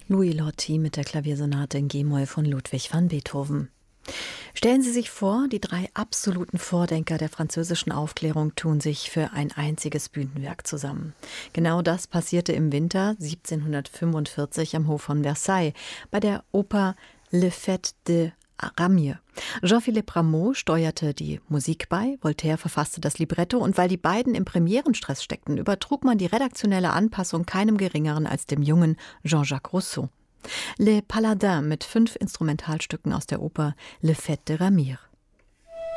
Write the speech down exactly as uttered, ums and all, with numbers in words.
Louis Lorty mit der Klaviersonate in G-Moll von Ludwig van Beethoven. Stellen Sie sich vor, die drei absoluten Vordenker der französischen Aufklärung tun sich für ein einziges Bühnenwerk zusammen. Genau das passierte im Winter siebzehnhundertfünfundvierzig am Hof von Versailles bei der Oper Le Fête de Ramier. Jean-Philippe Rameau steuerte die Musik bei, Voltaire verfasste das Libretto und weil die beiden im Premierenstress steckten, übertrug man die redaktionelle Anpassung keinem Geringeren als dem jungen Jean-Jacques Rousseau. Les Paladins mit fünf Instrumentalstücken aus der Oper Le Fête de Ramier.